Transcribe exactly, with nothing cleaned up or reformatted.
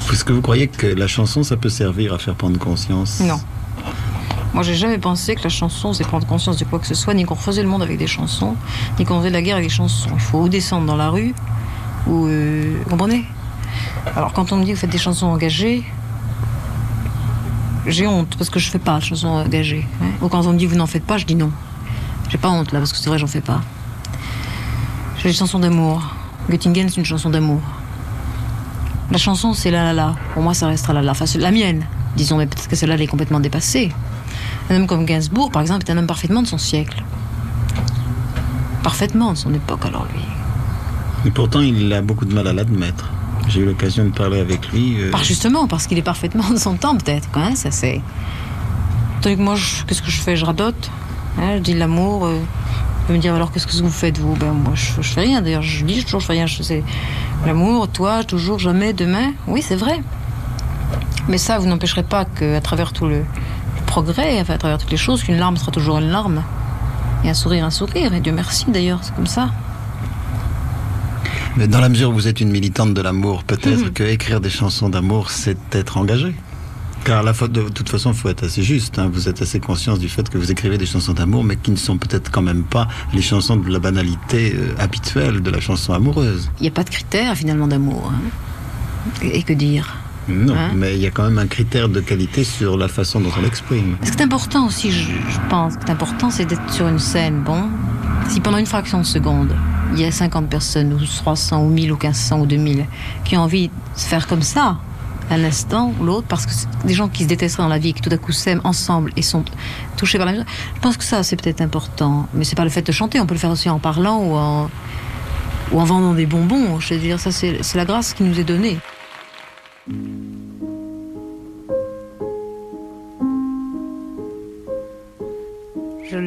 Est-ce que vous croyez que la chanson, ça peut servir à faire prendre conscience? Non. Moi, j'ai jamais pensé que la chanson, c'est prendre conscience de quoi que ce soit, ni qu'on refaisait le monde avec des chansons, ni qu'on faisait la guerre avec des chansons. Il faut ou descendre dans la rue, ou... Euh, vous comprenez? Alors, quand on me dit que vous faites des chansons engagées, j'ai honte, parce que je fais pas de chansons engagées. Hein. Ou quand on me dit vous n'en faites pas, je dis non. J'ai pas honte, là, parce que c'est vrai, j'en fais pas. J'ai des chansons d'amour. Göttingen, c'est une chanson d'amour. La chanson, c'est la la la. Pour moi, ça restera la la. Enfin, c'est la mienne, disons, mais peut-être que celle-là, elle est complètement dépassée. Un homme comme Gainsbourg, par exemple, est un homme parfaitement de son siècle. Parfaitement de son époque, alors lui. Et pourtant, il a beaucoup de mal à l'admettre. J'ai eu l'occasion de parler avec lui. Euh... Par justement, parce qu'il est parfaitement de son temps, peut-être. Hein, ça, c'est... Tandis que moi, je... qu'est-ce que je fais? Je radote. Hein, je dis l'amour. Euh... On peut me dire, alors, qu'est-ce que vous faites, vous? Ben, moi, je, je fais rien. D'ailleurs, je dis toujours, je fais rien. Je sais... L'amour, toi, toujours, jamais, demain. Oui, c'est vrai. Mais ça, vous n'empêcherez pas qu'à travers tout le progrès, enfin, à travers toutes les choses, qu'une larme sera toujours une larme. Et un sourire, un sourire. Et Dieu merci, d'ailleurs, c'est comme ça. Mais dans la mesure où vous êtes une militante de l'amour, peut-être mmh. que écrire des chansons d'amour, c'est être engagé. Car la faute, de toute façon, il faut être assez juste. Hein. Vous êtes assez conscience du fait que vous écrivez des chansons d'amour, mais qui ne sont peut-être quand même pas les chansons de la banalité euh, habituelle de la chanson amoureuse. Il n'y a pas de critère, finalement, d'amour. Hein. Et, et que dire? Non, hein? Mais il y a quand même un critère de qualité sur la façon dont on l'exprime. Ce qui est important aussi, je, je pense, ce qui est important, c'est d'être sur une scène. Bon, si pendant une fraction de seconde, il y a cinquante personnes, ou trois cents, ou mille, ou quinze cents, ou deux mille, qui ont envie de se faire comme ça, un instant ou l'autre, parce que c'est des gens qui se détesteraient dans la vie, qui tout à coup s'aiment ensemble et sont touchés par la musique, je pense que ça, c'est peut-être important. Mais c'est pas le fait de chanter, on peut le faire aussi en parlant ou en, ou en vendant des bonbons. Je veux dire, ça, c'est, c'est la grâce qui nous est donnée.